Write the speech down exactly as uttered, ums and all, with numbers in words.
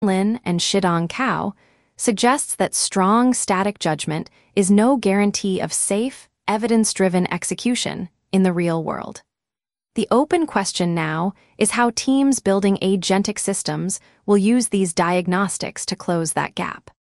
Lin and Shidong Cao, suggests that strong static judgment is no guarantee of safe, evidence-driven execution in the real world. The open question now is how teams building agentic systems will use these diagnostics to close that gap.